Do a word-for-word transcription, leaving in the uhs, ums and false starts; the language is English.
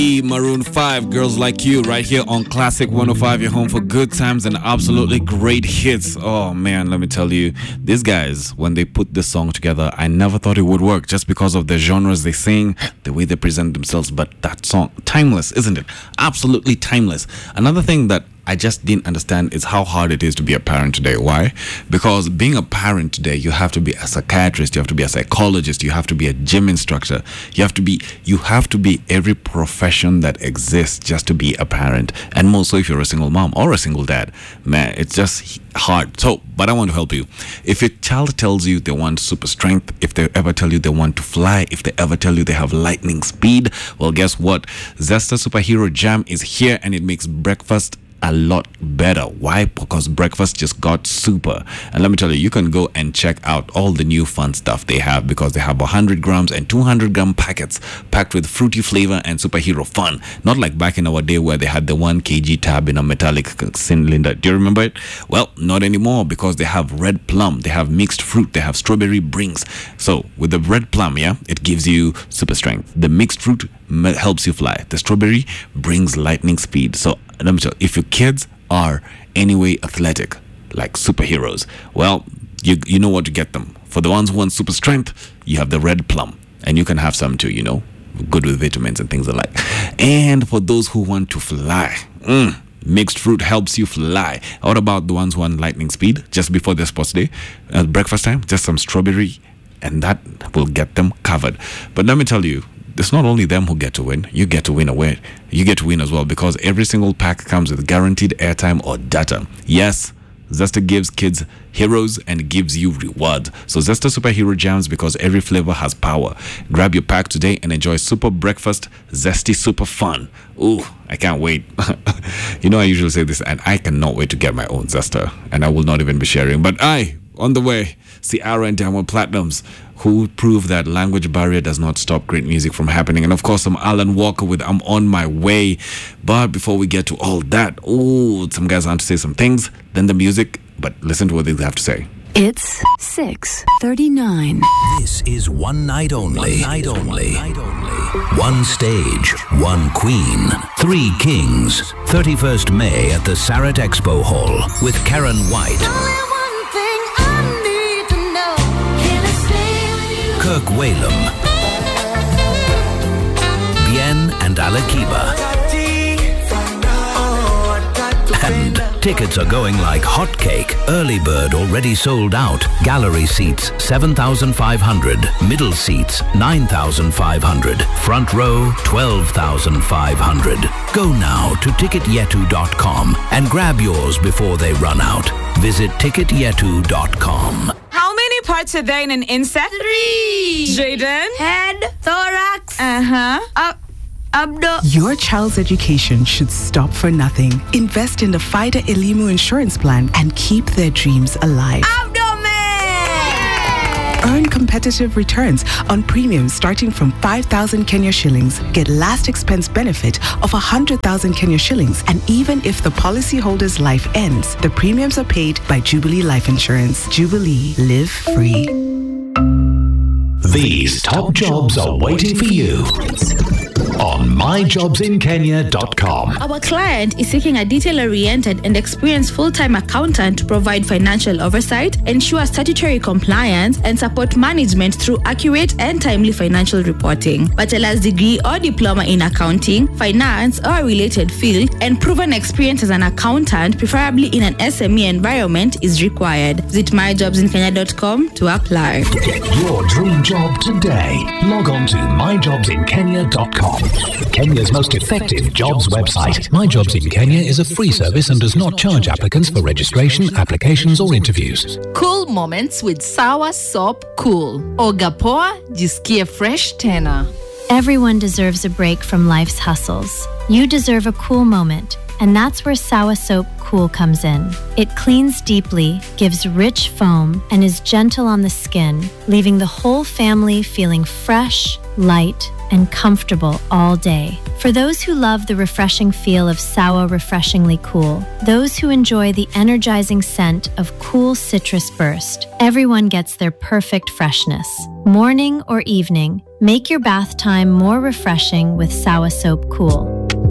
Maroon five, Girls Like You, right here on Classic one oh five, your home for good times and absolutely great hits. Oh man, let me tell you, these guys, when they put this song together, I never thought it would work just because of the genres they sing, the way they present themselves. But that song, timeless, isn't it? Absolutely timeless. Another thing that I just didn't understand is how hard it is to be a parent today. Why? Because being a parent today, you have to be a psychiatrist, you have to be a psychologist, you have to be a gym instructor, you have to be you have to be every profession that exists just to be a parent. And more so if you're a single mom or a single dad. Man, it's just hard. So, but I want to help you. If your child tells you they want super strength, if they ever tell you they want to fly, if they ever tell you they have lightning speed, well, guess what? Zesta Superhero Jam is here and it makes breakfast a lot better. Why? Because breakfast just got super. And let me tell you, you can go and check out all the new fun stuff they have, because they have one hundred grams and two hundred gram packets packed with fruity flavor and superhero fun. Not like back in our day where they had the one kilogram tab in a metallic cylinder. Do you remember it? Well, not anymore, because they have red plum, they have mixed fruit, they have strawberry brings. So with the red plum, yeah, it gives you super strength. The mixed fruit helps you fly. The strawberry brings lightning speed. So let me tell you, if your kids are anyway athletic, like superheroes, well, you you know what to get them. For the ones who want super strength, you have the red plum, and you can have some too, you know, good with vitamins and things alike. And for those who want to fly, mm, mixed fruit helps you fly. What about the ones who want lightning speed? Just before their sports day, at breakfast time, just some strawberry, and that will get them covered. But let me tell you, it's not only them who get to win. You get to win away. You get to win as well, because every single pack comes with guaranteed airtime or data. Yes, Zesta gives kids heroes and gives you rewards. So Zesta Superhero Jams, because every flavor has power. Grab your pack today and enjoy super breakfast, zesty super fun. Ooh, I can't wait. You know, I usually say this, and I cannot wait to get my own Zesta, and I will not even be sharing. But I, on the way, Ciara and Diamond Platnumz, who prove that language barrier does not stop great music from happening. And of course, some Alan Walker with I'm On My Way. But before we get to all that, oh, some guys want to say some things, then the music, but listen to what they have to say. It's six thirty-nine. This is One Night Only. One Night Only. One stage, one queen, three kings. thirty-first May at the Sarat Expo Hall with Karen White, Kirk Whalum, Bien and Alakiba. And tickets are going like hotcake. Early bird already sold out. Gallery seats seven thousand five hundred. Middle seats nine thousand five hundred. Front row twelve thousand five hundred. Go now to ticket yetu dot com and grab yours before they run out. Visit ticket yetu dot com. How many parts are there in an insect? Three. Jaden? Head, thorax, Uh-huh. up, abdo. Your child's education should stop for nothing. Invest in the FIDA Elimu insurance plan and keep their dreams alive. Abdomen! Earn competitive returns on premiums starting from five thousand Kenya shillings. Get last expense benefit of one hundred thousand Kenya shillings. And even if the policyholder's life ends, the premiums are paid by Jubilee Life Insurance. Jubilee. Live free. These top jobs are waiting for you on my jobs in kenya dot com. Our client is seeking a detail-oriented and experienced full-time accountant to provide financial oversight, ensure statutory compliance, and support management through accurate and timely financial reporting. Bachelor's degree or diploma in accounting, finance, or a related field, and proven experience as an accountant, preferably in an S M E environment, is required. Visit my jobs in kenya dot com to apply. Get your dream job today. Log on to my jobs in kenya dot com. Kenya's most effective jobs website. My Jobs in Kenya is a free service and does not charge applicants for registration, applications, or interviews. Cool moments with Sawa Soap Cool. Oga poa, jisikie fresh tena. Everyone deserves a break from life's hustles. You deserve a cool moment, and that's where Sawa Soap Cool comes in. It cleans deeply, gives rich foam, and is gentle on the skin, leaving the whole family feeling fresh, light, and comfortable all day. For those who love the refreshing feel of Sawa Refreshingly Cool, those who enjoy the energizing scent of Cool Citrus Burst, everyone gets their perfect freshness. Morning or evening, make your bath time more refreshing with Sawa Soap Cool.